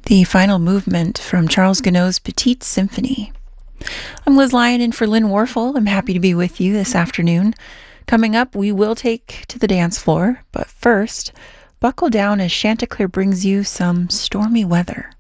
The final movement from Charles Gounod's Petite Symphony. I'm Liz Lyon in for Lynn Warfel. I'm happy to be with you this afternoon. Coming up, we will take to the dance floor, but first, buckle down as Chanticleer brings you some stormy weather.